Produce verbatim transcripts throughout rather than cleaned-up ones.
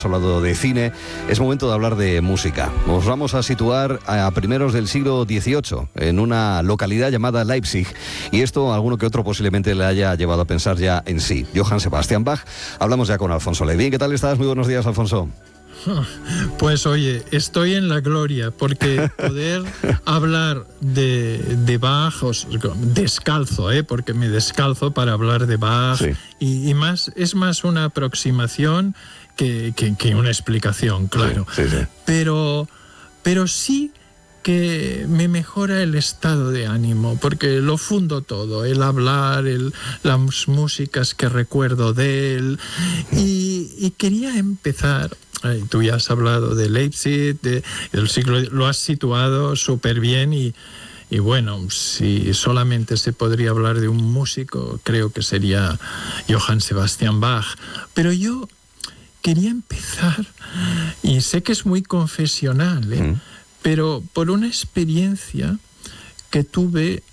Hablando de cine, es momento de hablar de música. Nos vamos a situar a primeros del siglo dieciocho, en una localidad llamada Leipzig, y esto alguno que otro posiblemente le haya llevado a pensar ya en sí. Johann Sebastian Bach. Hablamos ya con Alfonso Levin. ¿Qué tal estás? Muy buenos días, Alfonso. Pues oye, estoy en la gloria, porque poder hablar de, de Bach, os, descalzo, ¿eh? porque me descalzo para hablar de Bach, sí. y, y más es más una aproximación que, que, que una explicación, claro. Sí, sí, sí. Pero, pero sí que me mejora el estado de ánimo, porque lo fundo todo, el hablar, el, las músicas que recuerdo de él, y, y quería empezar. Ay, tú ya has hablado de Leipzig, de, del siglo, lo has situado súper bien y, y bueno, si solamente se podría hablar de un músico, creo que sería Johann Sebastian Bach. Pero yo quería empezar, y sé que es muy confesional, ¿eh? Mm. pero por una experiencia que tuve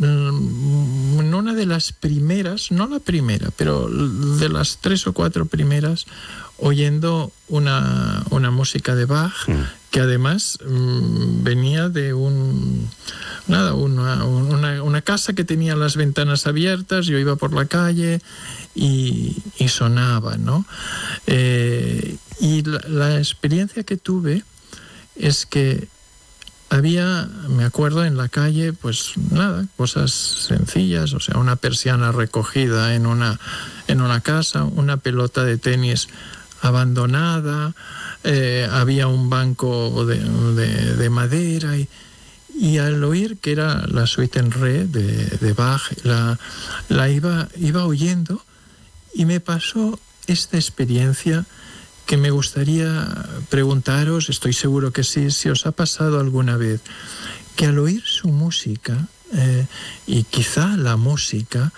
en una de las primeras, no la primera, pero de las tres o cuatro primeras, oyendo una, una música de Bach, mm. que además mmm, venía de un nada una, una, una casa que tenía las ventanas abiertas. Yo iba por la calle y, y sonaba, ¿no? Eh, y la, la experiencia que tuve es que había, me acuerdo, en la calle, pues nada, cosas sencillas, o sea, una persiana recogida en una, en una casa, una pelota de tenis abandonada, eh, había un banco de, de, de madera, y, y al oír que era la suite en re de, de Bach, la, la iba, iba oyendo, y me pasó esta experiencia que me gustaría preguntaros, estoy seguro que sí, si os ha pasado alguna vez, que al oír su música, eh, y quizá la música,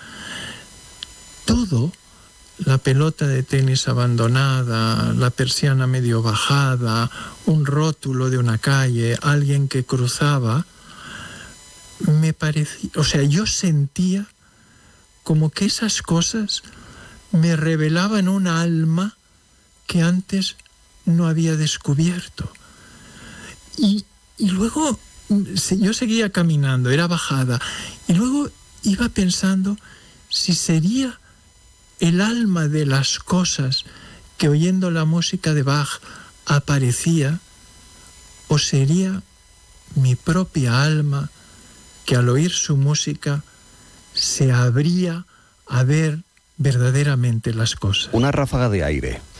todo, la pelota de tenis abandonada, la persiana medio bajada, un rótulo de una calle, alguien que cruzaba, me parecía, o sea, yo sentía como que esas cosas me revelaban un alma que antes no había descubierto. Y, y luego yo seguía caminando, era bajada, y luego iba pensando si sería el alma de las cosas que oyendo la música de Bach aparecía, o sería mi propia alma que al oír su música se abría a ver verdaderamente las cosas. Una ráfaga de aire